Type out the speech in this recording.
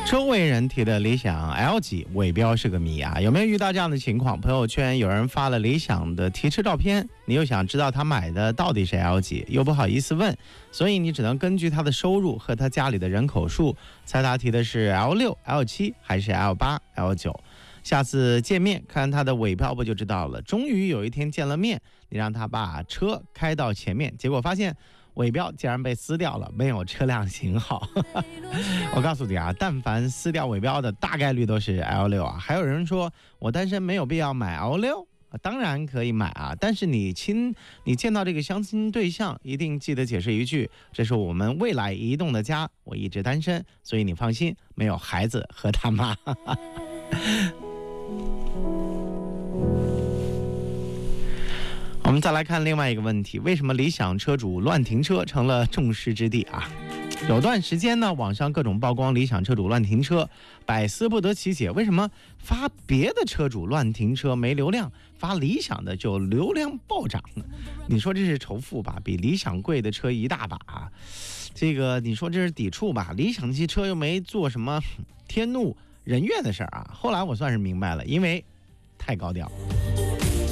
周围人提的理想 L 级尾标是个谜啊，有没有遇到这样的情况？朋友圈有人发了理想的提车照片，你又想知道他买的到底是 L 级，又不好意思问，所以你只能根据他的收入和他家里的人口数猜他提的是 L6、L7 还是 L8、L9。下次见面看他的尾标不就知道了。终于有一天见了面，你让他把车开到前面，结果发现尾标竟然被撕掉了，没有车辆型号。我告诉你啊，但凡撕掉尾标的大概率都是 L6 啊。还有人说我单身没有必要买 L6，当然可以买啊，但是你见到这个相亲对象一定记得解释一句，这是我们未来移动的家，我一直单身，所以你放心，没有孩子和他妈。我们再来看另外一个问题，为什么理想车主乱停车成了众矢之的啊？有段时间呢，网上各种曝光理想车主乱停车，百思不得其解，为什么发别的车主乱停车没流量，发理想的就流量暴涨呢？你说这是仇富吧？比理想贵的车一大把啊，这个你说这是抵触吧？理想汽车又没做什么天怒人怨的事儿啊。后来我算是明白了，因为太高调。